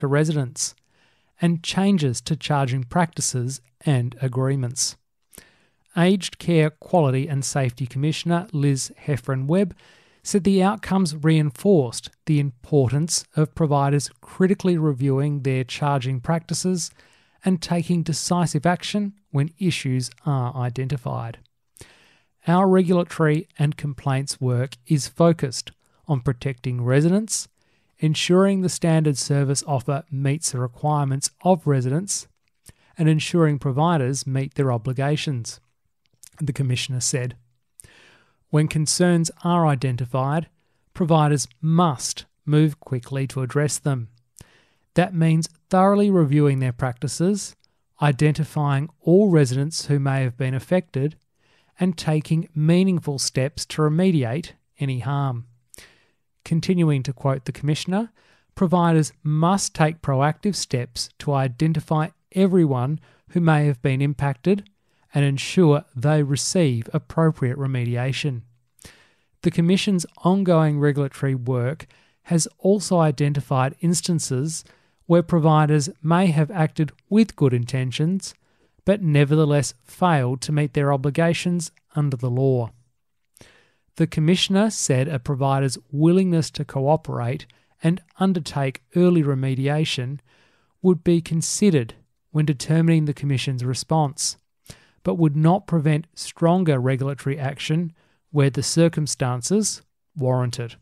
to residents, and changes to charging practices and agreements. Aged Care Quality and Safety Commissioner Liz Heffron-Webb said the outcomes reinforced the importance of providers critically reviewing their charging practices and taking decisive action when issues are identified. Our regulatory and complaints work is focused on protecting residents, ensuring the standard service offer meets the requirements of residents, and ensuring providers meet their obligations, the Commissioner said. When concerns are identified, providers must move quickly to address them. That means thoroughly reviewing their practices, identifying all residents who may have been affected, and taking meaningful steps to remediate any harm. Continuing to quote the Commissioner, providers must take proactive steps to identify everyone who may have been impacted and ensure they receive appropriate remediation. The Commission's ongoing regulatory work has also identified instances where providers may have acted with good intentions but nevertheless failed to meet their obligations under the law. The Commissioner said a provider's willingness to cooperate and undertake early remediation would be considered when determining the Commission's response, but would not prevent stronger regulatory action where the circumstances warranted.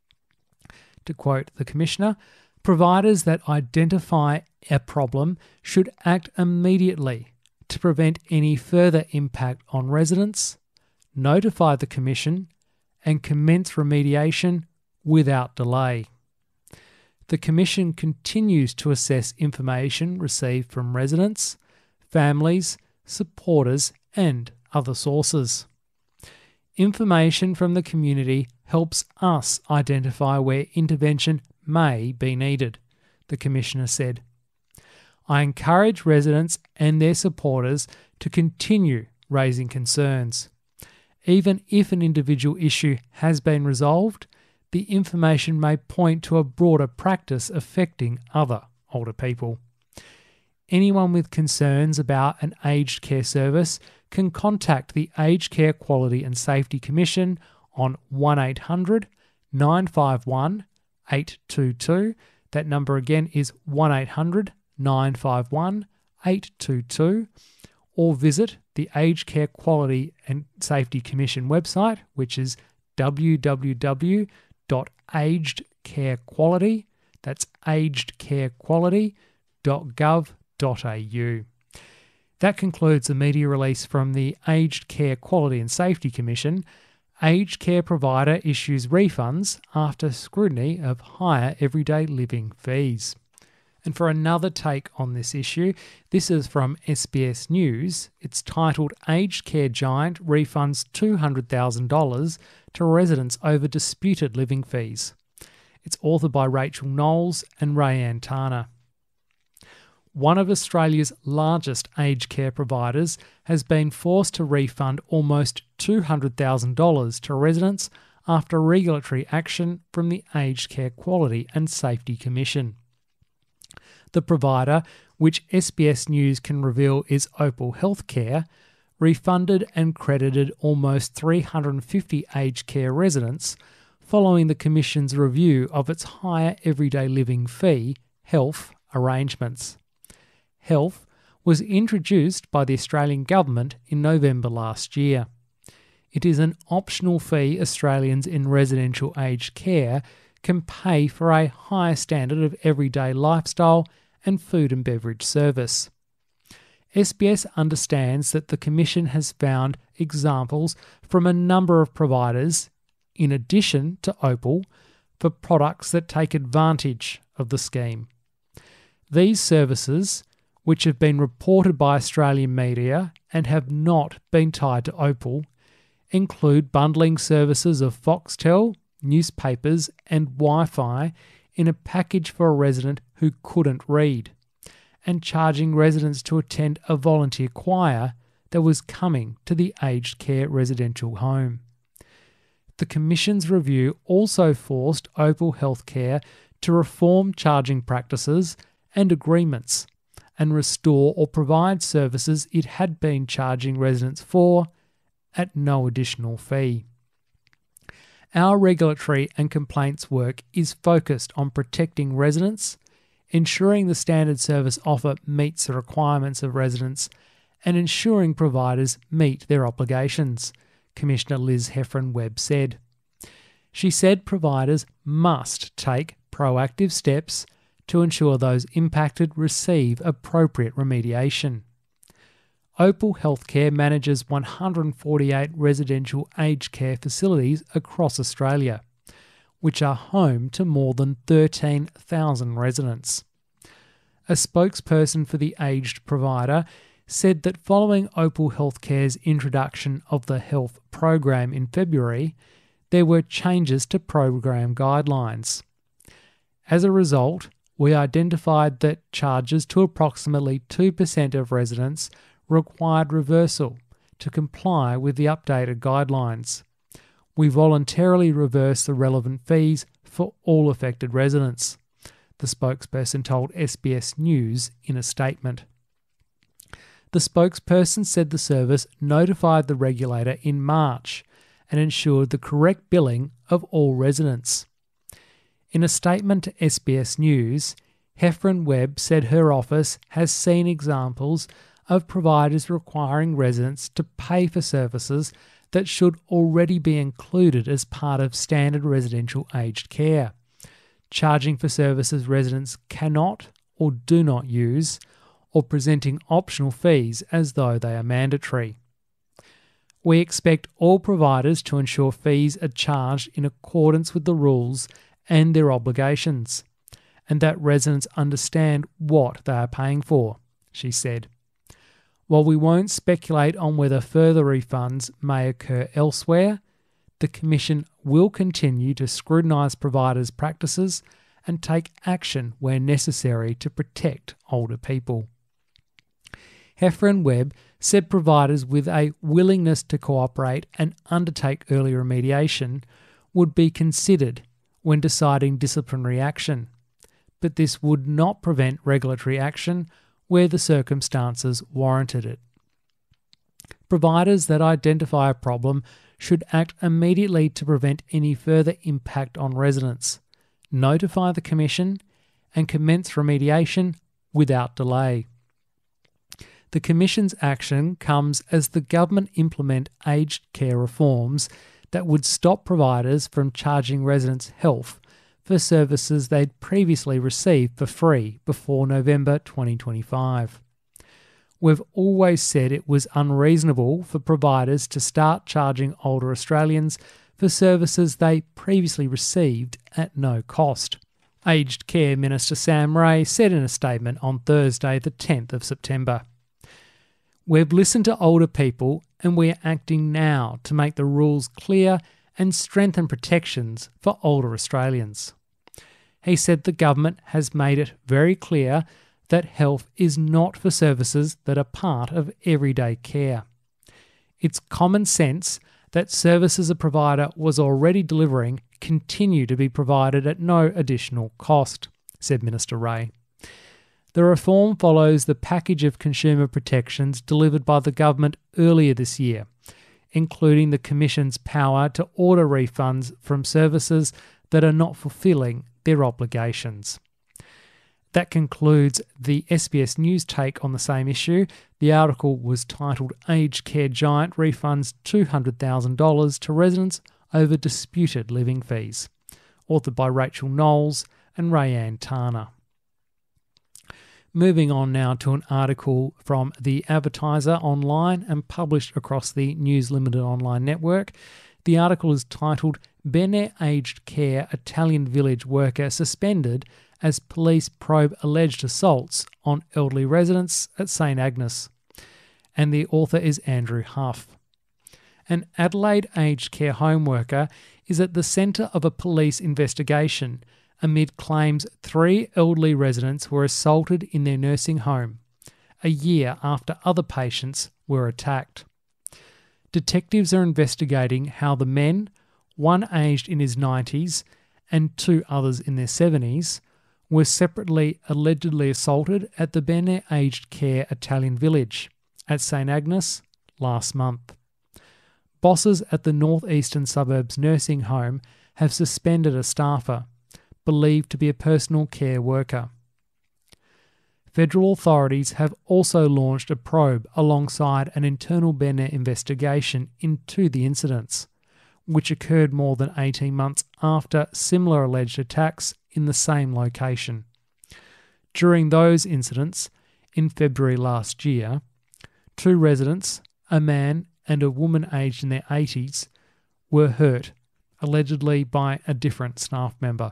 To quote the Commissioner, providers that identify a problem should act immediately to prevent any further impact on residents, notify the Commission, and commence remediation without delay. The Commission continues to assess information received from residents, families, supporters, and other sources. Information from the community helps us identify where intervention may be needed, the Commissioner said. I encourage residents and their supporters to continue raising concerns. Even if an individual issue has been resolved, the information may point to a broader practice affecting other older people. Anyone with concerns about an aged care service can contact the Aged Care Quality and Safety Commission on 1800 951 822. That number again is 1800 951 822, or visit the Aged Care Quality and Safety Commission website, which is www.agedcarequality, that's agedcarequality.gov.au. That concludes the media release from the Aged Care Quality and Safety Commission. Aged care provider issues refunds after scrutiny of higher everyday living fees. And for another take on this issue, this is from SBS News. It's titled Aged Care Giant Refunds $200,000 to Residents Over Disputed Living Fees. It's authored by Rachel Knowles and Rayanne Tana. One of Australia's largest aged care providers has been forced to refund almost $200,000 to residents after regulatory action from the Aged Care Quality and Safety Commission. The provider, which SBS News can reveal is Opal Healthcare, refunded and credited almost 350 aged care residents following the Commission's review of its higher everyday living fee, health, arrangements. Health was introduced by the Australian Government in November last year. It is an optional fee Australians in residential aged care can pay for a higher standard of everyday lifestyle and food and beverage service. SBS understands that the Commission has found examples from a number of providers, in addition to Opal, for products that take advantage of the scheme. These services, which have been reported by Australian media and have not been tied to Opal, include bundling services of Foxtel, newspapers and Wi-Fi in a package for a resident who couldn't read, and charging residents to attend a volunteer choir that was coming to the aged care residential home. The Commission's review also forced Opal Healthcare to reform charging practices and agreements, and restore or provide services it had been charging residents for at no additional fee. Our regulatory and complaints work is focused on protecting residents, ensuring the standard service offer meets the requirements of residents, and ensuring providers meet their obligations, Commissioner Liz Heffron-Webb said. She said providers must take proactive steps to ensure those impacted receive appropriate remediation. Opal Healthcare manages 148 residential aged care facilities across Australia, which are home to more than 13,000 residents. A spokesperson for the aged provider said that following Opal Healthcare's introduction of the health program in February, there were changes to program guidelines. As a result, we identified that charges to approximately 2% of residents required reversal to comply with the updated guidelines. We voluntarily reversed the relevant fees for all affected residents, the spokesperson told SBS News in a statement. The spokesperson said the service notified the regulator in March and ensured the correct billing of all residents. In a statement to SBS News, Heffron-Webb said her office has seen examples of providers requiring residents to pay for services that should already be included as part of standard residential aged care, charging for services residents cannot or do not use, or presenting optional fees as though they are mandatory. We expect all providers to ensure fees are charged in accordance with the rules and their obligations, and that residents understand what they are paying for, she said. While we won't speculate on whether further refunds may occur elsewhere, the Commission will continue to scrutinise providers' practices and take action where necessary to protect older people. Heffron-Webb said providers with a willingness to cooperate and undertake early remediation would be considered when deciding disciplinary action, but this would not prevent regulatory action where the circumstances warranted it. Providers that identify a problem should act immediately to prevent any further impact on residents, notify the Commission, and commence remediation without delay. The Commission's action comes as the government implement aged care reforms that would stop providers from charging residents health for services they'd previously received for free before November 2025. We've always said it was unreasonable for providers to start charging older Australians for services they previously received at no cost, Aged Care Minister Sam Ray said in a statement on Thursday, the 10th of September. We've listened to older people and we are acting now to make the rules clear and strengthen protections for older Australians. He said the government has made it very clear that health is not for services that are part of everyday care. It's common sense that services a provider was already delivering continue to be provided at no additional cost, said Minister Ray. The reform follows the package of consumer protections delivered by the government earlier this year, including the Commission's power to order refunds from services that are not fulfilling their obligations. That concludes the SBS News take on the same issue. The article was titled Aged Care Giant Refunds $200,000 to Residents Over Disputed Living Fees, authored by Rachel Knowles and Rayanne Tarner. Moving on now to an article from The Advertiser online and published across the News Limited online network. The article is titled Bene Aged Care Italian Village Worker Suspended as Police Probe Alleged Assaults on Elderly Residents at St Agnes. And the author is Andrew Huff. An Adelaide aged care home worker is at the centre of a police investigation amid claims 3 elderly residents were assaulted in their nursing home, a year after other patients were attacked. Detectives are investigating how the men, one aged in his 90s and 2 others in their 70s, were separately allegedly assaulted at the Bene Aged Care Italian Village at St Agnes last month. Bosses at the northeastern suburbs nursing home have suspended a staffer, believed to be a personal care worker. Federal authorities have also launched a probe alongside an internal Bene investigation into the incidents, which occurred more than 18 months after similar alleged attacks in the same location. During those incidents, in February last year, 2 residents, a man and a woman aged in their 80s, were hurt, allegedly by a different staff member.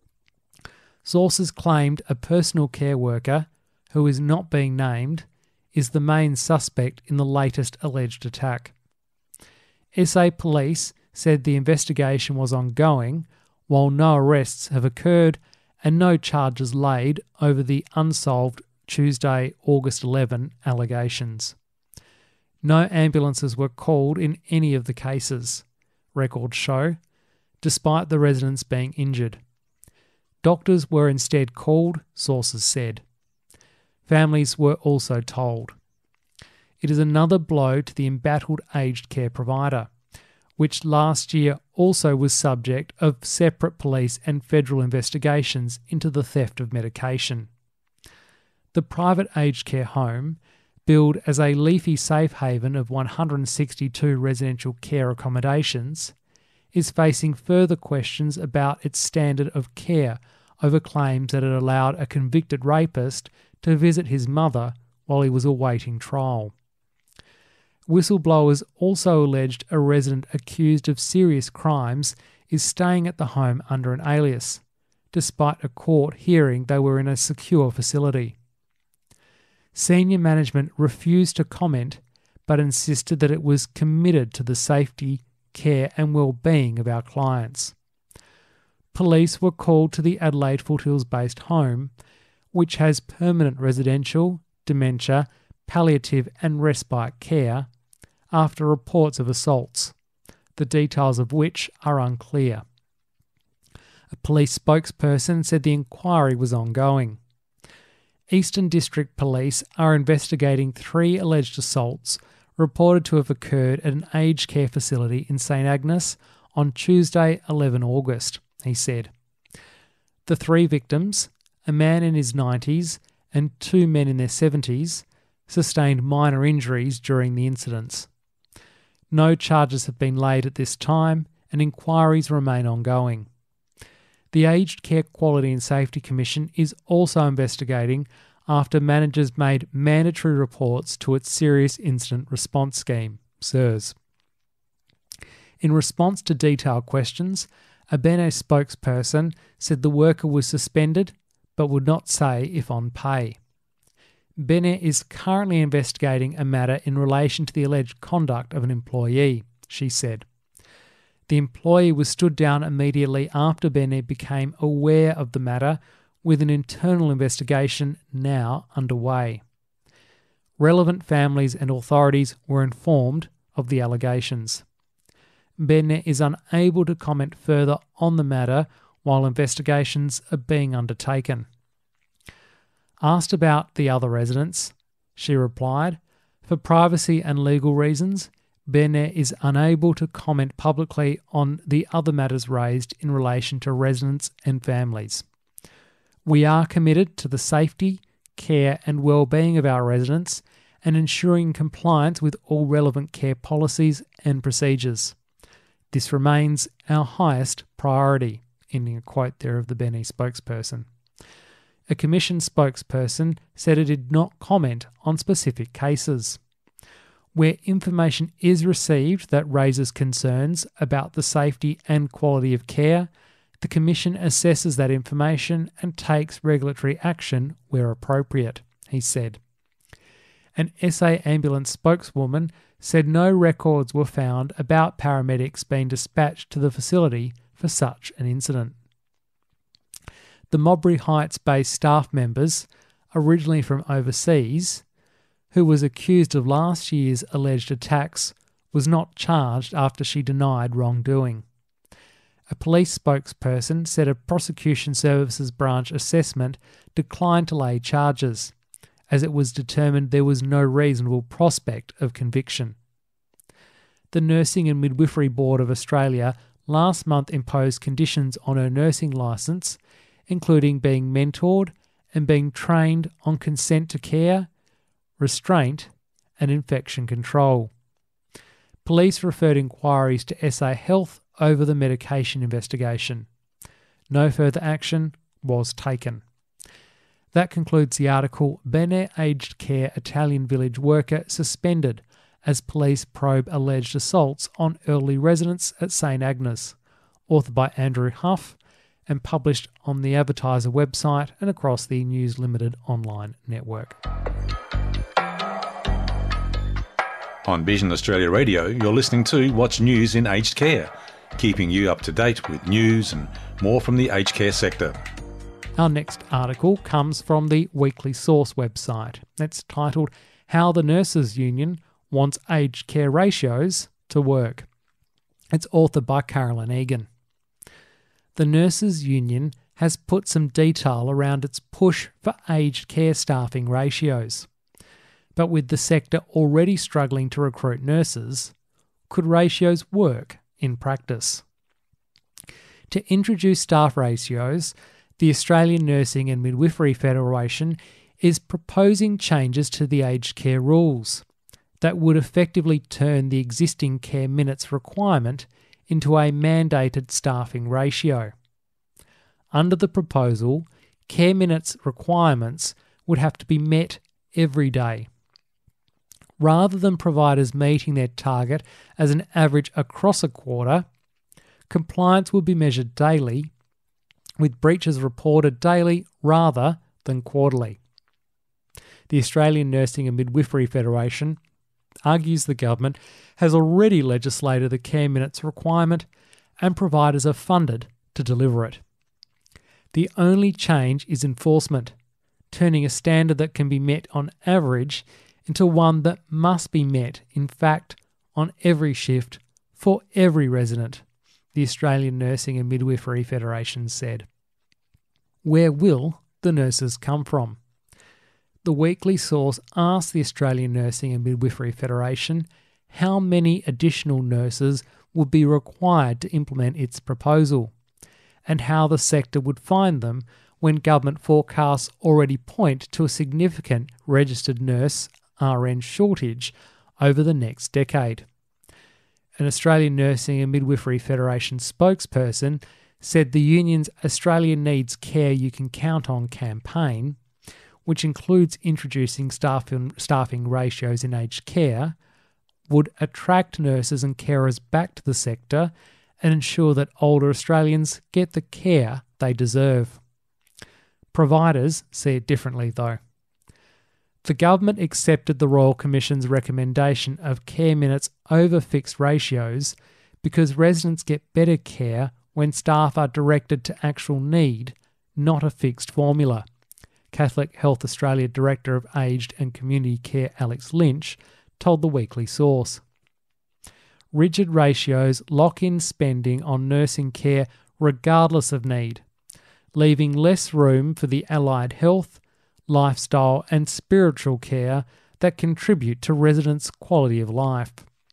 Sources claimed a personal care worker, who is not being named, is the main suspect in the latest alleged attack. SA Police said the investigation was ongoing, while no arrests have occurred and no charges laid over the unsolved Tuesday, August 11 allegations. No ambulances were called in any of the cases, records show, despite the residents being injured. Doctors were instead called, sources said. Families were also told. It is another blow to the embattled aged care provider, which last year also was subject of separate police and federal investigations into the theft of medication. The private aged care home, billed as a leafy safe haven of 162 residential care accommodations, is facing further questions about its standard of care over claims that it allowed a convicted rapist to visit his mother while he was awaiting trial. Whistleblowers also alleged a resident accused of serious crimes is staying at the home under an alias, despite a court hearing they were in a secure facility. Senior management refused to comment but insisted that it was committed to the safety, care and well-being of our clients. Police were called to the Adelaide Foothills-based home, which has permanent residential, dementia, palliative and respite care, after reports of assaults, the details of which are unclear. A police spokesperson said the inquiry was ongoing. Eastern District Police are investigating 3 alleged assaults reported to have occurred at an aged care facility in St Agnes on Tuesday, 11 August, he said. The 3 victims, a man in his 90s and 2 men in their 70s, sustained minor injuries during the incidents. No charges have been laid at this time and inquiries remain ongoing. The Aged Care Quality and Safety Commission is also investigating after managers made mandatory reports to its Serious Incident Response Scheme, SIRS. In response to detailed questions, a Bene spokesperson said the worker was suspended but would not say if on pay. Bene is currently investigating a matter in relation to the alleged conduct of an employee, she said. The employee was stood down immediately after Bene became aware of the matter, with an internal investigation now underway. Relevant families and authorities were informed of the allegations. Bene is unable to comment further on the matter while investigations are being undertaken. Asked about the other residents, she replied, "For privacy and legal reasons, Bene is unable to comment publicly on the other matters raised in relation to residents and families. We are committed to the safety, care and well-being of our residents and ensuring compliance with all relevant care policies and procedures. This remains our highest priority," ending a quote there of the Bene spokesperson. A Commission spokesperson said it did not comment on specific cases. Where information is received that raises concerns about the safety and quality of care, the Commission assesses that information and takes regulatory action where appropriate, he said. An SA Ambulance spokeswoman said no records were found about paramedics being dispatched to the facility for such an incident. The Mowbray Heights-based staff members, originally from overseas, who was accused of last year's alleged attacks, was not charged after she denied wrongdoing. A police spokesperson said a prosecution services branch assessment declined to lay charges, as it was determined there was no reasonable prospect of conviction. The Nursing and Midwifery Board of Australia last month imposed conditions on her nursing licence, including being mentored and being trained on consent to care, restraint and infection control. Police referred inquiries to SA Health over the medication investigation. No further action was taken. That concludes the article, Bene Aged Care Italian Village Worker Suspended as Police Probe Alleged Assaults on Elderly Residents at St Agnes, authored by Andrew Huff and published on the Advertiser website and across the News Limited online network. On Vision Australia Radio, you're listening to What's News in Aged Care, keeping you up to date with news and more from the aged care sector. Our next article comes from the Weekly Source website. It's titled How the Nurses Union Wants Aged Care Ratios to Work. It's authored by Carolyn Egan. The Nurses Union has put some detail around its push for aged care staffing ratios. But with the sector already struggling to recruit nurses, could ratios work in practice? To introduce staff ratios, the Australian Nursing and Midwifery Federation is proposing changes to the aged care rules that would effectively turn the existing care minutes requirement into a mandated staffing ratio. Under the proposal, care minutes requirements would have to be met every day. Rather than providers meeting their target as an average across a quarter, compliance would be measured daily, with breaches reported daily rather than quarterly. The Australian Nursing and Midwifery Federation argues the government has already legislated the care minutes requirement and providers are funded to deliver it. The only change is enforcement, turning a standard that can be met on average into one that must be met, in fact, on every shift for every resident, the Australian Nursing and Midwifery Federation said. Where will the nurses come from? The Weekly Source asked the Australian Nursing and Midwifery Federation how many additional nurses would be required to implement its proposal, and how the sector would find them when government forecasts already point to a significant registered nurse RN shortage over the next decade. An Australian Nursing and Midwifery Federation spokesperson said the union's Australia Needs Care You Can Count On campaign, which includes introducing staffing ratios in aged care, would attract nurses and carers back to the sector and ensure that older Australians get the care they deserve. Providers see it differently, though. The government accepted the Royal Commission's recommendation of care minutes over fixed ratios because residents get better care when staff are directed to actual need, not a fixed formula. Catholic Health Australia Director of Aged and Community Care Alex Lynch told the Weekly Source. Rigid ratios lock in spending on nursing care regardless of need, leaving less room for the allied health, lifestyle and spiritual care that contribute to residents' quality of life.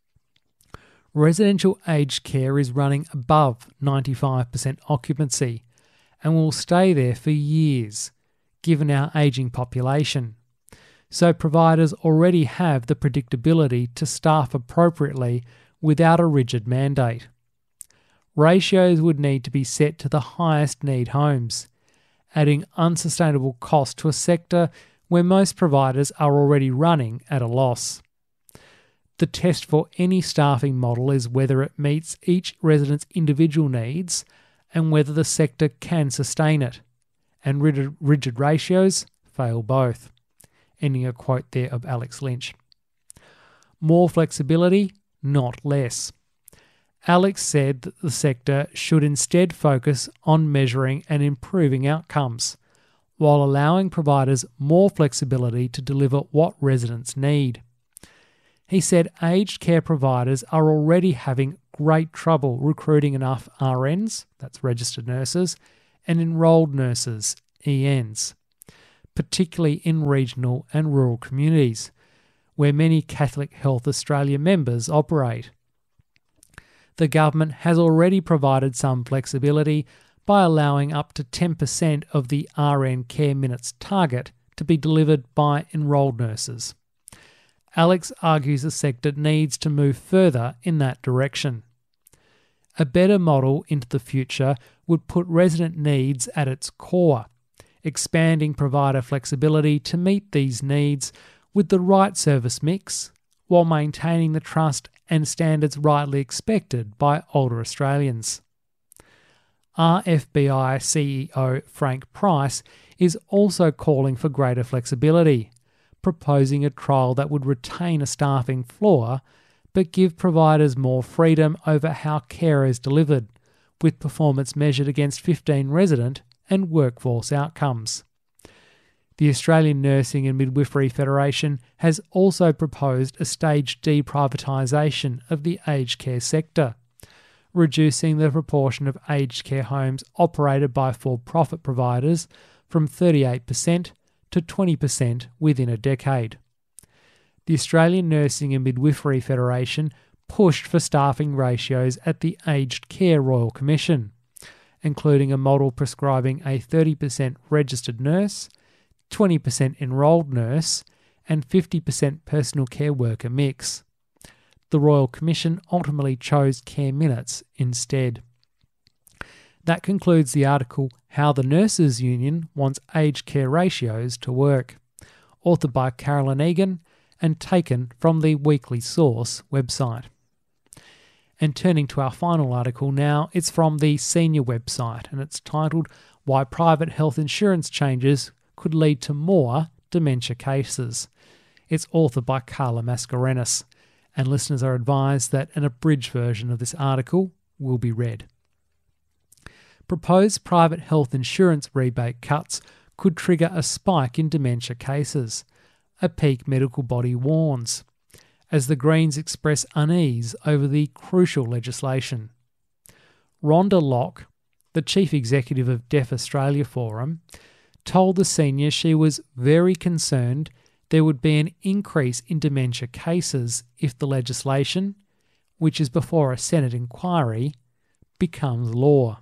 Residential aged care is running above 95% occupancy and will stay there for years, given our ageing population. So providers already have the predictability to staff appropriately without a rigid mandate. Ratios would need to be set to the highest need homes, adding unsustainable cost to a sector where most providers are already running at a loss. The test for any staffing model is whether it meets each resident's individual needs and whether the sector can sustain it, and rigid ratios fail both. Ending a quote there of Alex Lynch. More flexibility, not less. Alex said that the sector should instead focus on measuring and improving outcomes, while allowing providers more flexibility to deliver what residents need. He said aged care providers are already having great trouble recruiting enough RNs, that's registered nurses, and enrolled nurses, ENs, particularly in regional and rural communities, where many Catholic Health Australia members operate. The government has already provided some flexibility by allowing up to 10% of the RN care minutes target to be delivered by enrolled nurses. Alex argues the sector needs to move further in that direction. A better model into the future would put resident needs at its core, expanding provider flexibility to meet these needs with the right service mix while maintaining the trust and standards rightly expected by older Australians. RFBI CEO Frank Price is also calling for greater flexibility, proposing a trial that would retain a staffing floor but give providers more freedom over how care is delivered, with performance measured against 15 resident and workforce outcomes. The Australian Nursing and Midwifery Federation has also proposed a staged deprivatisation of the aged care sector, reducing the proportion of aged care homes operated by for-profit providers from 38% to 20% within a decade. The Australian Nursing and Midwifery Federation pushed for staffing ratios at the Aged Care Royal Commission, including a model prescribing a 30% registered nurse, 20% enrolled nurse, and 50% personal care worker mix. The Royal Commission ultimately chose care minutes instead. That concludes the article How the Nurses Union Wants Aged Care Ratios to Work, authored by Carolyn Egan and taken from the Weekly Source website. And turning to our final article now, it's from the Senior website, and it's titled Why Private Health Insurance Changes Could Lead to More Dementia Cases. It's authored by Carla Mascarenhas, and listeners are advised that an abridged version of this article will be read. Proposed private health insurance rebate cuts could trigger a spike in dementia cases, a peak medical body warns, as the Greens express unease over the crucial legislation. Rhonda Locke, the Chief Executive of Deaf Australia Forum, told the Senior she was very concerned there would be an increase in dementia cases if the legislation, which is before a Senate inquiry, becomes law.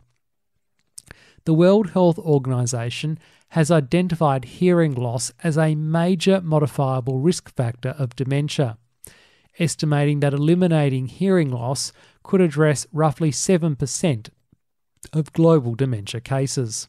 The World Health Organization has identified hearing loss as a major modifiable risk factor of dementia, estimating that eliminating hearing loss could address roughly 7% of global dementia cases.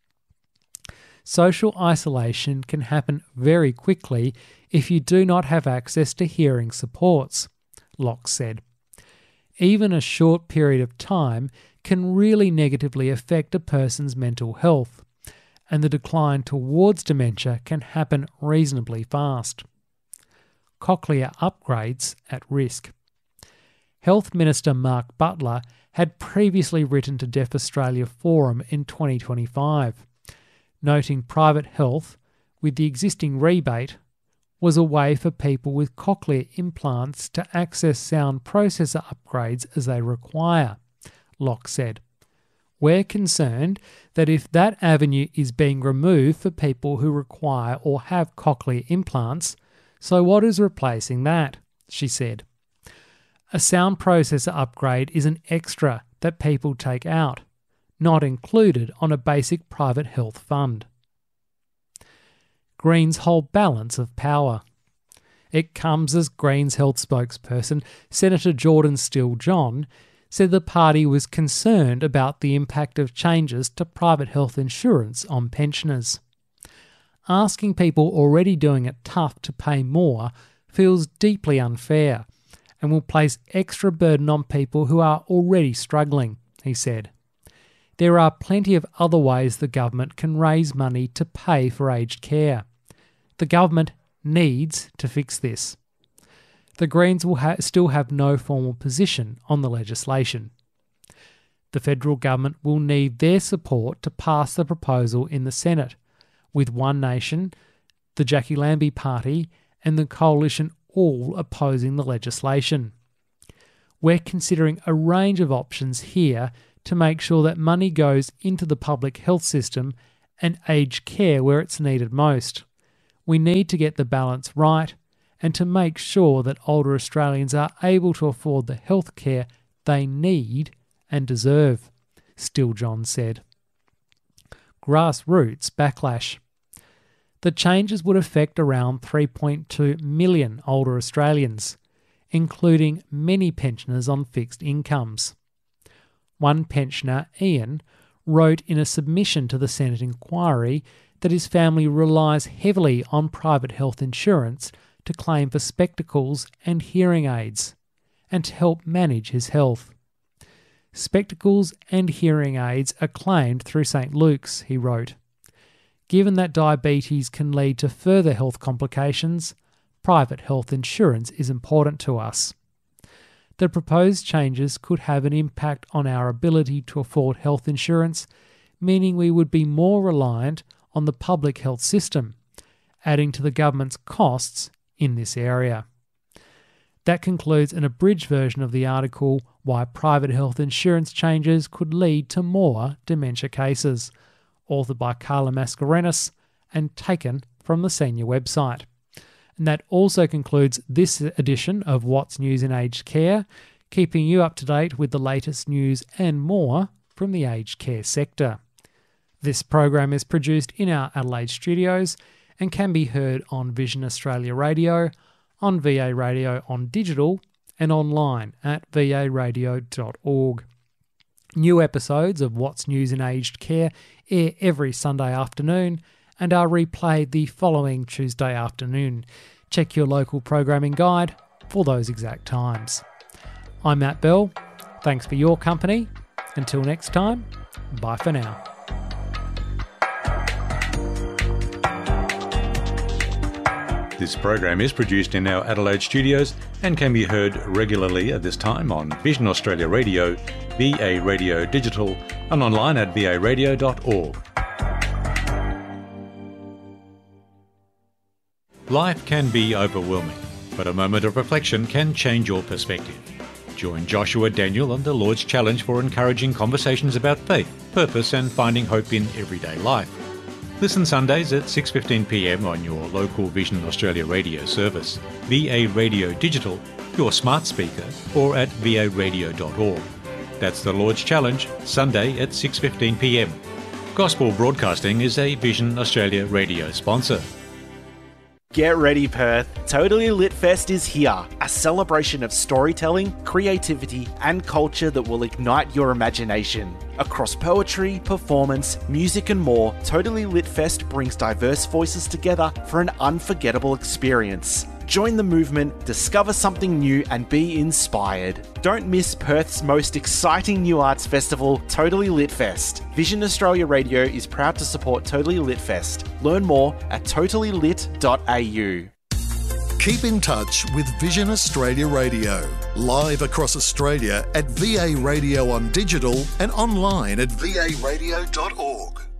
Social isolation can happen very quickly if you do not have access to hearing supports, Locke said. Even a short period of time can really negatively affect a person's mental health, and the decline towards dementia can happen reasonably fast. Cochlear upgrades at risk. Health Minister Mark Butler had previously written to Deaf Australia Forum in 2025, noting private health, with the existing rebate, was a way for people with cochlear implants to access sound processor upgrades as they require, Locke said. We're concerned that if that avenue is being removed for people who require or have cochlear implants, so what is replacing that? She said. A sound processor upgrade is an extra that people take out, not included on a basic private health fund. Greens hold balance of power. It comes as Greens health spokesperson Senator Jordan Steele-John said the party was concerned about the impact of changes to private health insurance on pensioners. Asking people already doing it tough to pay more feels deeply unfair and will place extra burden on people who are already struggling, he said. There are plenty of other ways the government can raise money to pay for aged care. The government needs to fix this. The Greens will still have no formal position on the legislation. The federal government will need their support to pass the proposal in the Senate, with One Nation, the Jackie Lambie Party and the Coalition all opposing the legislation. We're considering a range of options here to make sure that money goes into the public health system and aged care where it's needed most. We need to get the balance right and to make sure that older Australians are able to afford the health care they need and deserve, Stilljohn said. Grassroots backlash. The changes would affect around 3.2 million older Australians, including many pensioners on fixed incomes. One pensioner, Ian, wrote in a submission to the Senate inquiry that his family relies heavily on private health insurance to claim for spectacles and hearing aids, and to help manage his health. Spectacles and hearing aids are claimed through St Luke's, he wrote. Given that diabetes can lead to further health complications, private health insurance is important to us. The proposed changes could have an impact on our ability to afford health insurance, meaning we would be more reliant on the public health system, adding to the government's costs in this area. That concludes an abridged version of the article Why Private Health Insurance Changes Could Lead to More Dementia Cases, authored by Carla Mascarenhas and taken from the Senior website. And that also concludes this edition of What's News in Aged Care, keeping you up to date with the latest news and more from the aged care sector. This program is produced in our Adelaide studios and can be heard on Vision Australia Radio, on VA Radio on digital, and online at varadio.org. New episodes of What's News in Aged Care air every Sunday afternoon and are replayed the following Tuesday afternoon. Check your local programming guide for those exact times. I'm Matt Bell. Thanks for your company. Until next time, bye for now. This program is produced in our Adelaide studios and can be heard regularly at this time on Vision Australia Radio, VA Radio Digital, and online at varadio.org. Life can be overwhelming, but a moment of reflection can change your perspective. Join Joshua Daniel on the Lord's Challenge for encouraging conversations about faith, purpose and finding hope in everyday life. Listen Sundays at 6:15 p.m. on your local Vision Australia radio service, VA Radio Digital, your smart speaker, or at varadio.org. That's the Lord's Challenge, Sunday at 6:15 p.m. Gospel Broadcasting is a Vision Australia radio sponsor. Get ready, Perth. Totally Lit Fest is here. A celebration of storytelling, creativity, and culture that will ignite your imagination. Across poetry, performance, music, and more, Totally Lit Fest brings diverse voices together for an unforgettable experience. Join the movement, discover something new, and be inspired. Don't miss Perth's most exciting new arts festival, Totally Lit Fest. Vision Australia Radio is proud to support Totally Lit Fest. Learn more at totallylit.au. Keep in touch with Vision Australia Radio, live across Australia at VA Radio on digital and online at varadio.org.